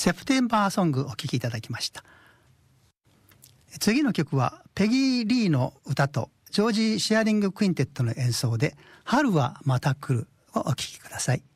セプテンバーソングお聴きいただきました。次の曲はペギー・リーの歌とジョージ・シェアリング・クインテットの演奏で春はまた来るをお聴きください。